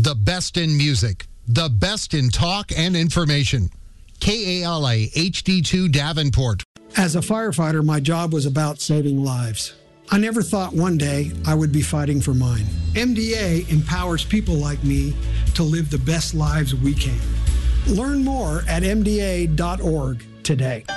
The best in music. The best in talk and information. KALA HD2 Davenport. As a firefighter, my job was about saving lives. I never thought one day I would be fighting for mine. MDA empowers people like me to live the best lives we can. Learn more at MDA.org today.